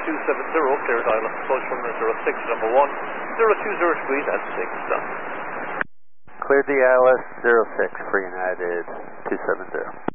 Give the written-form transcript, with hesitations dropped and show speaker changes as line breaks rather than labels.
270, clear dial approach from 06 number 1, 020 degrees at 6 done.
Cleared the ILS 06 for United 270.